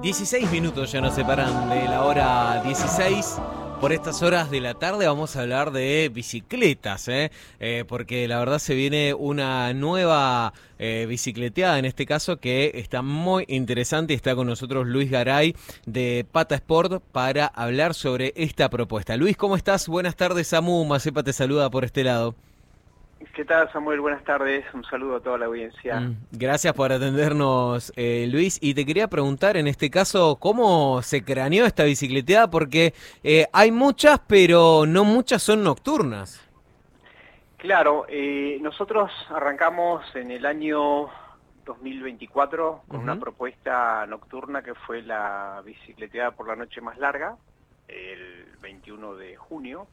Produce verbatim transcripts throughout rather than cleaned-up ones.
dieciséis minutos ya nos separan de la hora dieciséis. Por estas horas de la tarde vamos a hablar de bicicletas, ¿eh? Eh, porque la verdad se viene una nueva eh, bicicleteada, en este caso, que está muy interesante. Está con nosotros Luis Garay de Pata Sport para hablar sobre esta propuesta. Luis, ¿cómo estás? Buenas tardes, Samu Macepa te saluda por este lado. ¿Qué tal, Samuel? Buenas tardes, un saludo a toda la audiencia. Mm, gracias por atendernos, eh, Luis. Y te quería preguntar, en este caso, ¿cómo se craneó esta bicicleteada? Porque eh, hay muchas, pero no muchas son nocturnas. Claro, eh, nosotros arrancamos en el año dos mil veinticuatro con uh-huh. una propuesta nocturna que fue la bicicleteada por la noche más larga, el veintiuno de junio.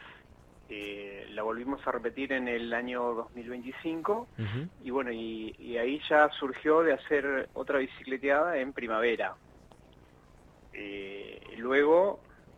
Eh, la volvimos a repetir en el año dos mil veinticinco uh-huh. y bueno, y, y ahí ya surgió de hacer otra bicicleteada en primavera. Eh, luego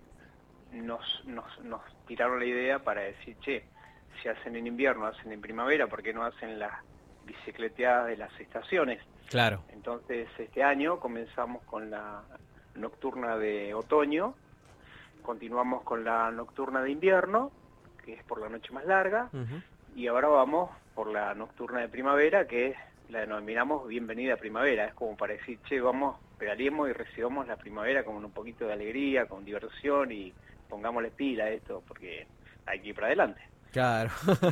nos, nos, nos tiraron la idea para decir, che, si hacen en invierno, hacen en primavera, ¿por qué no hacen las bicicleteadas de las estaciones? Claro. Entonces este año comenzamos con la nocturna de otoño, continuamos con la nocturna de invierno, que es por la noche más larga, uh-huh. y ahora vamos por la nocturna de primavera, que la denominamos Bienvenida Primavera. Es como para decir, che, vamos, pedalemos y recibamos la primavera con un poquito de alegría, con diversión, y pongámosle pila a esto, porque hay que ir para adelante. Claro,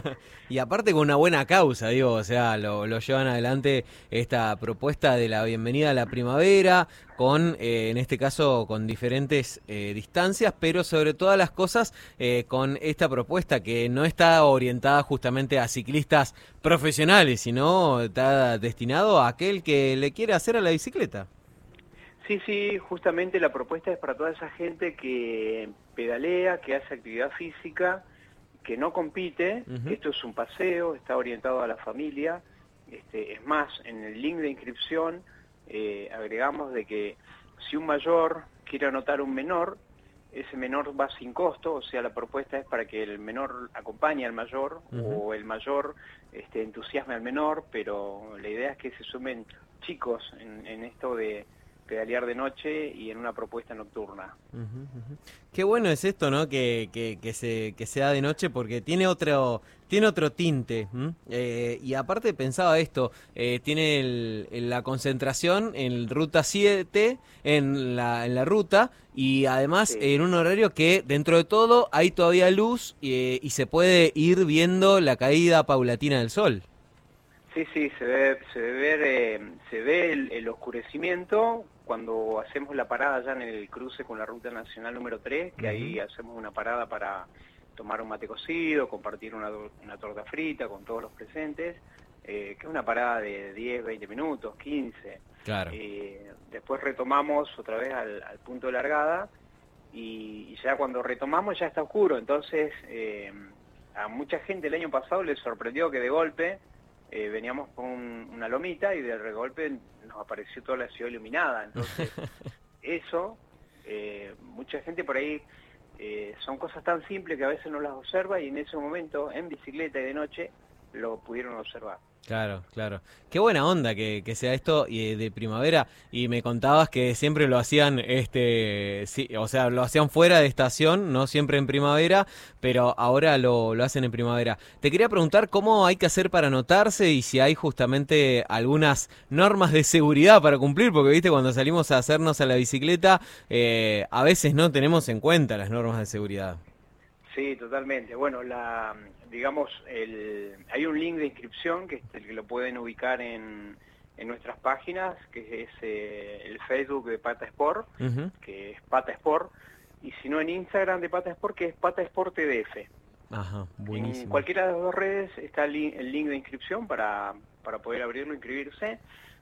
y aparte con una buena causa, digo, o sea, lo, lo llevan adelante esta propuesta de la bienvenida a la primavera, con, eh, en este caso, con diferentes eh, distancias, pero sobre todas las cosas, eh, con esta propuesta que no está orientada justamente a ciclistas profesionales, sino está destinado a aquel que le quiere hacer a la bicicleta. Sí, sí, justamente la propuesta es para toda esa gente que pedalea, que hace actividad física, que no compite. Uh-huh. Esto es un paseo, está orientado a la familia. Este, es más, en el link de inscripción eh, agregamos de que si un mayor quiere anotar un menor, ese menor va sin costo, o sea, la propuesta es para que el menor acompañe al mayor, uh-huh. o el mayor este, entusiasme al menor, pero la idea es que se sumen chicos en, en esto de pedalear de noche y en una propuesta nocturna. Uh-huh, uh-huh. Qué bueno es esto, ¿no? Que, que, que se que sea de noche, porque tiene otro tiene otro tinte. Eh, y aparte pensaba esto, eh, tiene el, el, la concentración en ruta siete, en la, en la ruta, y además sí. en un horario que dentro de todo hay todavía luz y, y se puede ir viendo la caída paulatina del sol. Sí, sí, se ve, se ve, ver, eh, se ve el, el oscurecimiento cuando hacemos la parada ya en el cruce con la Ruta Nacional número tres, que uh-huh. ahí hacemos una parada para tomar un mate cocido, compartir una, una torta frita con todos los presentes, eh, que es una parada de diez, veinte minutos, quince. Claro. Eh, después retomamos otra vez al, al punto de largada y, y ya cuando retomamos ya está oscuro, entonces eh, a mucha gente el año pasado les sorprendió que de golpe Eh, veníamos con un, una lomita y de golpe nos apareció toda la ciudad iluminada. Entonces, eso, eh, mucha gente por ahí, eh, son cosas tan simples que a veces no las observa y en ese momento, en bicicleta y de noche, lo pudieron observar. Claro, claro. Qué buena onda que, que sea esto y de primavera. Y me contabas que siempre lo hacían, este, sí, o sea, lo hacían fuera de estación, no siempre en primavera, pero ahora lo, lo hacen en primavera. Te quería preguntar cómo hay que hacer para anotarse y si hay justamente algunas normas de seguridad para cumplir, porque viste, cuando salimos a hacernos a la bicicleta, eh, a veces no tenemos en cuenta las normas de seguridad. Sí, totalmente. Bueno, la, digamos, el, hay un link de inscripción que, que lo pueden ubicar en, en nuestras páginas, que es eh, el Facebook de Pata Sport, uh-huh. que es Pata Sport, y si no en Instagram de Pata Sport, que es Pata Sport T D F. Ajá, buenísimo. En cualquiera de las dos redes está el link, el link de inscripción para, para poder abrirlo, inscribirse.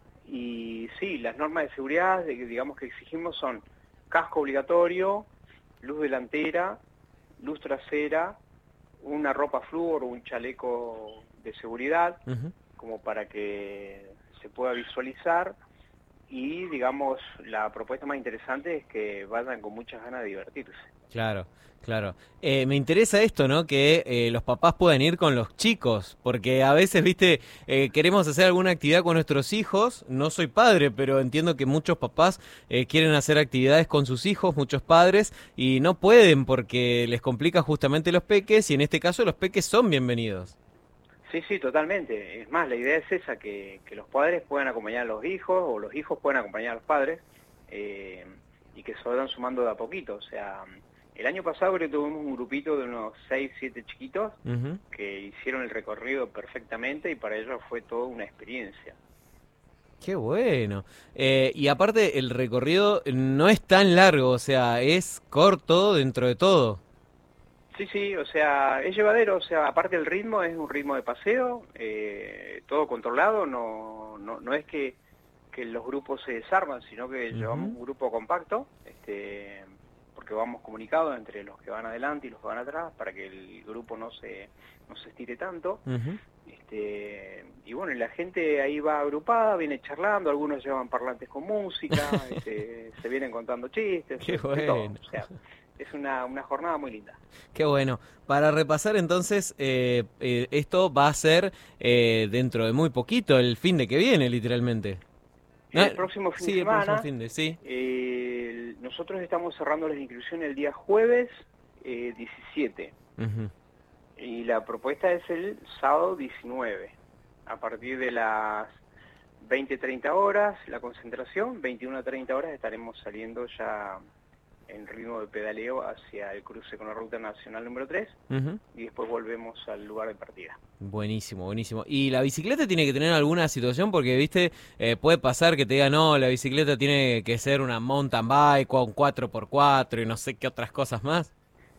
Y sí, las normas de seguridad, digamos, que exigimos son casco obligatorio, luz delantera, luz trasera, una ropa flúor o un chaleco de seguridad, uh-huh. como para que se pueda visualizar, y, digamos, la propuesta más interesante es que vayan con muchas ganas de divertirse. Claro, claro. Eh, me interesa esto, ¿no? Que eh, los papás puedan ir con los chicos, porque a veces, viste, eh, queremos hacer alguna actividad con nuestros hijos. No soy padre, pero entiendo que muchos papás eh, quieren hacer actividades con sus hijos, muchos padres, y no pueden porque les complica justamente los peques, y en este caso los peques son bienvenidos. Sí, sí, totalmente. Es más, la idea es esa, que, que los padres puedan acompañar a los hijos, o los hijos puedan acompañar a los padres, eh, y que se vayan sumando de a poquito. O sea, el año pasado creo que tuvimos un grupito de unos seis, siete chiquitos Uh-huh. que hicieron el recorrido perfectamente y para ellos fue toda una experiencia. Qué bueno. Eh, y aparte, el recorrido no es tan largo, o sea, es corto dentro de todo. Sí, sí, o sea, es llevadero, o sea, aparte el ritmo es un ritmo de paseo, eh, todo controlado, no, no, no es que, que los grupos se desarman, sino que llevamos Uh-huh. un grupo compacto, este, porque vamos comunicados entre los que van adelante y los que van atrás, para que el grupo no se, no se estire tanto. Uh-huh. Este, y bueno, y la gente ahí va agrupada, viene charlando, algunos llevan parlantes con música, este, se vienen contando chistes, Qué de todo, bueno. o sea, es una, una jornada muy linda. Qué bueno. Para repasar entonces, eh, eh, esto va a ser eh, dentro de muy poquito, el fin de que viene, literalmente. El Ah, próximo fin de sí, el próximo semana, fin de, sí. eh, nosotros estamos cerrando las inscripciones el día jueves eh, diecisiete, Ujú. y la propuesta es el sábado diecinueve, a partir de las veinte treinta horas, la concentración, veintiuno treinta horas estaremos saliendo ya en ritmo de pedaleo hacia el cruce con la ruta nacional número tres, Ujú. y después volvemos al lugar de partida. Buenísimo, buenísimo. ¿Y la bicicleta tiene que tener alguna situación? Porque, viste, eh, puede pasar que te diga, no, la bicicleta tiene que ser una mountain bike o un cuatro por cuatro y no sé qué otras cosas más.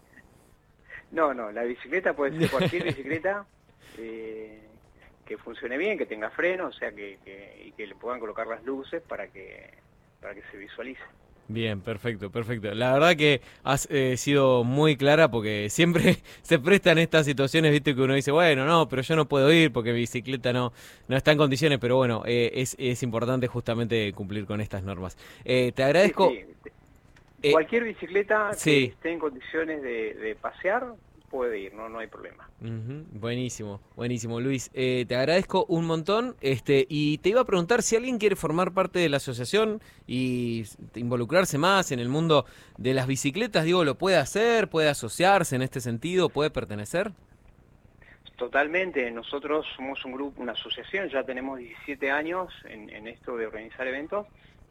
No, no, la bicicleta puede ser cualquier bicicleta eh, que funcione bien, que tenga freno, o sea, que, que, y que le puedan colocar las luces para que, para que se visualice. Bien, perfecto, perfecto. La verdad que has eh, sido muy clara porque siempre se prestan estas situaciones, viste, que uno dice, bueno, no, pero yo no puedo ir porque mi bicicleta no, no está en condiciones, pero bueno, eh, es, es importante justamente cumplir con estas normas. Eh, te Sí, agradezco. sí. eh, Cualquier bicicleta que sí. esté en condiciones de, de pasear puede ir, no, no hay problema. Ujú. Buenísimo, buenísimo, Luis. Eh, te agradezco un montón, este, y te iba a preguntar si alguien quiere formar parte de la asociación y s- involucrarse más en el mundo de las bicicletas, digo, ¿lo puede hacer? ¿Puede asociarse en este sentido? ¿Puede pertenecer? Totalmente, nosotros somos un grupo, una asociación, ya tenemos diecisiete años en, en esto de organizar eventos,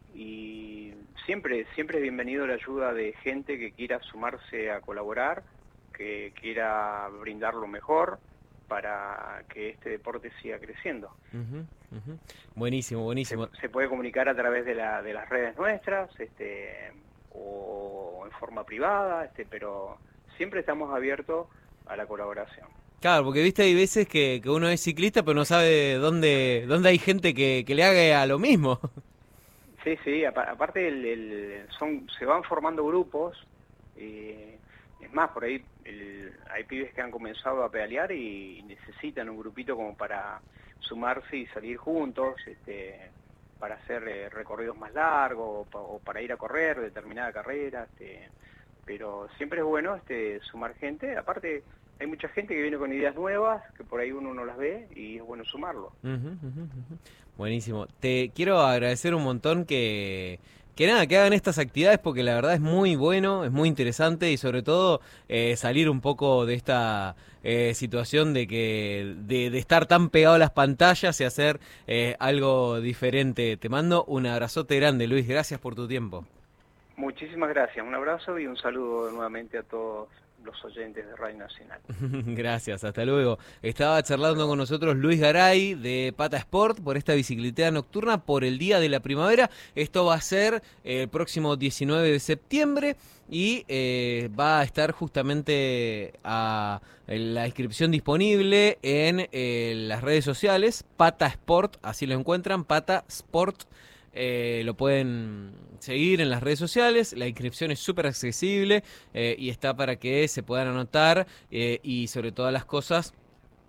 y siempre, siempre es bienvenido la ayuda de gente que quiera sumarse a colaborar, que quiera brindar lo mejor para que este deporte siga creciendo. Ujú, ujú. Buenísimo, Se, buenísimo. se puede comunicar a través de, la, de las redes nuestras, este, o en forma privada, este, pero siempre estamos abiertos a la colaboración. Claro, porque viste, hay veces que, que uno es ciclista pero no sabe dónde, dónde hay gente que, que le haga lo mismo. Sí, sí, apa- aparte el, el- son, se van formando grupos, eh, es más, por ahí el- hay pibes que han comenzado a pedalear y necesitan un grupito como para sumarse y salir juntos, este, para hacer eh, recorridos más largos o, pa- o para ir a correr determinada carrera, este, pero siempre es bueno este, sumar gente, aparte hay mucha gente que viene con ideas nuevas, que por ahí uno no las ve y es bueno sumarlo. Ujú, ujú, ujú. Buenísimo. Te quiero agradecer un montón que, que nada, que hagan estas actividades porque la verdad es muy bueno, es muy interesante y sobre todo eh, salir un poco de esta eh, situación de que de, de estar tan pegado a las pantallas y hacer eh, algo diferente. Te mando un abrazote grande, Luis. Gracias por tu tiempo. Muchísimas gracias, un abrazo y un saludo nuevamente a todos los oyentes de Radio Nacional. Gracias, hasta luego. Estaba charlando con nosotros Luis Garay de Pata Sport por esta bicicletea nocturna por el Día de la Primavera. Esto va a ser el próximo diecinueve de septiembre y eh, va a estar justamente a, en la inscripción disponible en eh, las redes sociales. Pata Sport, así lo encuentran, Pata Sport. Eh, lo pueden seguir en las redes sociales, la inscripción es súper accesible eh, y está para que se puedan anotar eh, y sobre todas las cosas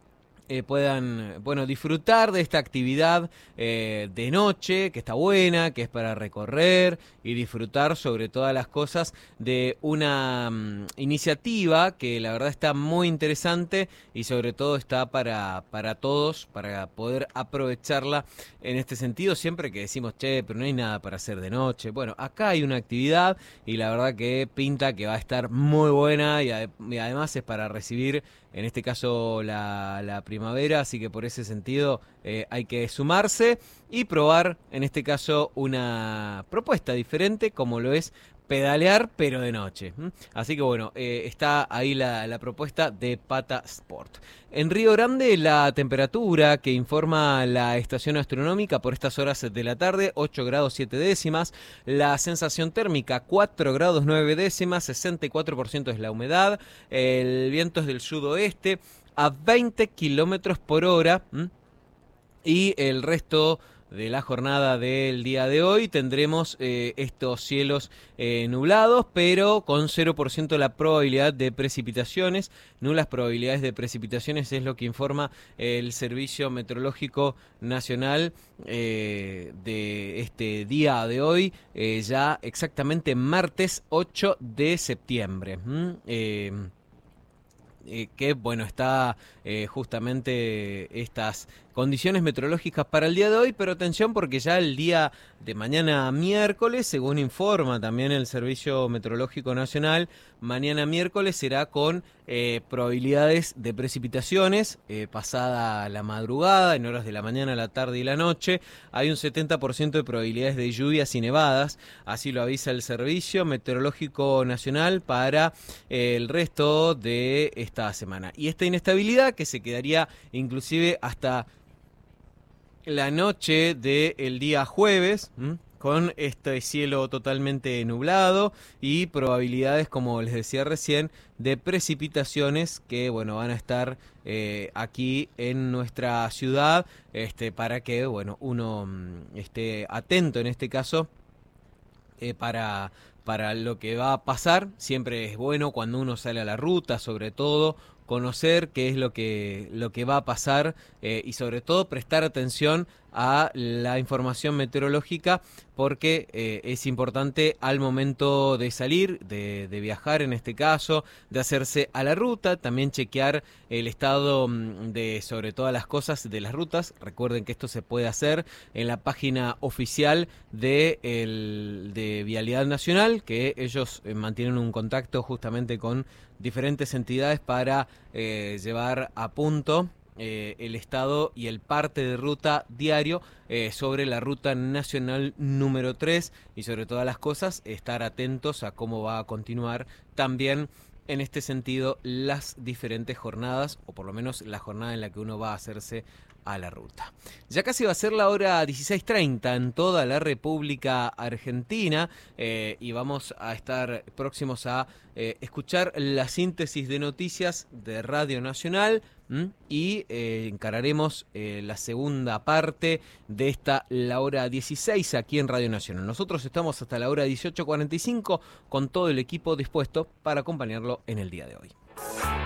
Eh, puedan, bueno, disfrutar de esta actividad eh, de noche, que está buena, que es para recorrer y disfrutar sobre todas las cosas de una um, iniciativa que la verdad está muy interesante y sobre todo está para, para todos, para poder aprovecharla en este sentido, siempre que decimos, che, pero no hay nada para hacer de noche. Bueno, acá hay una actividad y la verdad que pinta que va a estar muy buena y, ade- y además es para recibir, en este caso, la, la primavera, así que por ese sentido eh, hay que sumarse y probar, en este caso, una propuesta diferente como lo es pedalear pero de noche. ¿m? Así que bueno, eh, está ahí la, la propuesta de Pata Sport. En Río Grande la temperatura que informa la estación astronómica por estas horas de la tarde, ocho grados siete décimas, la sensación térmica cuatro grados nueve décimas, sesenta y cuatro por ciento es la humedad, el viento es del sudoeste a veinte kilómetros por hora, ¿m? Y el resto de la jornada del día de hoy tendremos eh, estos cielos eh, nublados, pero con cero por ciento la probabilidad de precipitaciones. Nulas probabilidades de precipitaciones es lo que informa el Servicio Meteorológico Nacional eh, de este día de hoy, eh, ya exactamente martes ocho de septiembre. ¿Mm? Eh, Eh, que bueno, está eh, justamente estas condiciones meteorológicas para el día de hoy, pero atención porque ya el día de mañana miércoles, según informa también el Servicio Meteorológico Nacional, mañana miércoles será con eh, probabilidades de precipitaciones eh, pasada la madrugada, en horas de la mañana, la tarde y la noche. Hay un setenta por ciento de probabilidades de lluvias y nevadas, así lo avisa el Servicio Meteorológico Nacional para eh, el resto de esta semana. Y esta inestabilidad que se quedaría inclusive hasta la noche del día jueves, ¿m? Con este cielo totalmente nublado y probabilidades, como les decía recién, de precipitaciones que, bueno, van a estar eh, aquí en nuestra ciudad, este, para que, bueno, uno mm, esté atento en este caso eh, para, para lo que va a pasar. Siempre es bueno cuando uno sale a la ruta, sobre todo, conocer qué es lo que, lo que va a pasar eh, y sobre todo prestar atención a la información meteorológica porque eh, es importante al momento de salir, de, de viajar en este caso, de hacerse a la ruta, también chequear el estado de, sobre todas las cosas, de las rutas. Recuerden que esto se puede hacer en la página oficial de, el, de Vialidad Nacional, que ellos eh, mantienen un contacto justamente con diferentes entidades para eh, llevar a punto Eh, el estado y el parte de ruta diario eh, sobre la ruta nacional número tres y sobre todas las cosas estar atentos a cómo va a continuar también en este sentido las diferentes jornadas, o por lo menos la jornada en la que uno va a hacerse a la ruta. Ya casi va a ser la hora dieciséis treinta en toda la República Argentina eh, y vamos a estar próximos a eh, escuchar la síntesis de noticias de Radio Nacional. ¿Mm? Y eh, encararemos eh, la segunda parte de esta la hora dieciséis aquí en Radio Nacional. Nosotros estamos hasta la hora dieciocho cuarenta y cinco con todo el equipo dispuesto para acompañarlo en el día de hoy.